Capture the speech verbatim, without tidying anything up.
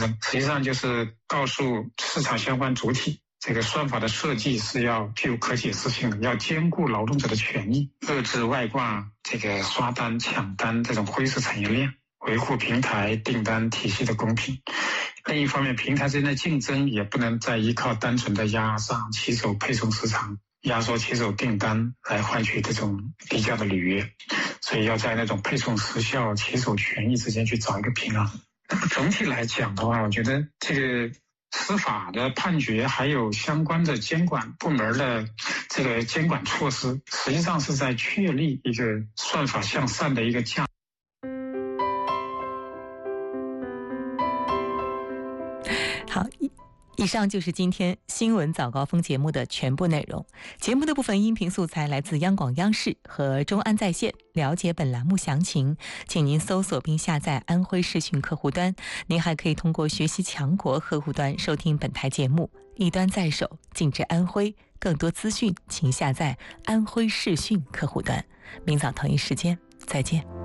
争，实际上就是告诉市场相关主体，这个算法的设计是要具有可解释性的，要兼顾劳动者的权益，遏制外挂、这个刷单、抢单这种灰色产业链，维护平台订单体系的公平。另一方面，平台之间的竞争也不能再依靠单纯的压上骑手配送时长、压缩骑手订单来换取这种低价的履约，所以要在那种配送时效、骑手权益之间去找一个平衡。那么总体来讲的话，我觉得这个司法的判决还有相关的监管部门的这个监管措施，实际上是在确立一个算法向善的一个价值。 好，以上就是今天新闻早高峰节目的全部内容。节目的部分音频素材来自央广央视和中安在线。了解本栏目详情，请您搜索并下载安徽视讯客户端。您还可以通过学习强国客户端收听本台节目。一端在手，尽至安徽。更多资讯，请下载安徽视讯客户端。明早同一时间再见。